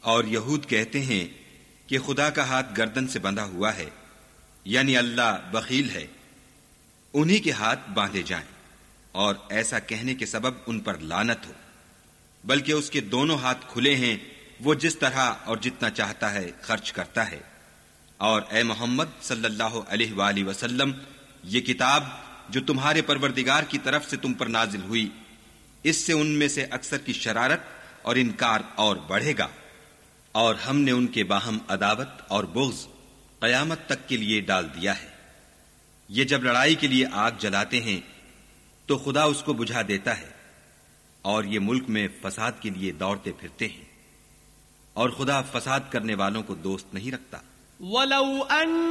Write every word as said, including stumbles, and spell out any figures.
और यहूद कहते हैं कि खुदा का हाथ गर्दन से बंधा हुआ है, यानी अल्लाह बखील है, उन्हीं के हाथ बांधे जाएं, और ऐसा कहने के सबब उन पर लानत हो, बल्कि उसके दोनों हाथ खुले हैं, वो जिस तरह और जितना चाहता है खर्च करता है। और ए मोहम्मद सल्लल्लाहु अलैहि वसल्लम, ये किताब जो तुम्हारे परवरदिगार की तरफ से तुम पर नाजिल हुई, इससे उनमें से अक्सर की शरारत और इनकार और बढ़ेगा, और हमने उनके बाहम अदावत और बुग़्ज़ क़यामत तक के लिए डाल दिया है। ये जब लड़ाई के लिए आग जलाते हैं तो खुदा उसको बुझा देता है, और ये मुल्क में फसाद के लिए दौड़ते फिरते हैं, और खुदा फसाद करने वालों को दोस्त नहीं रखता।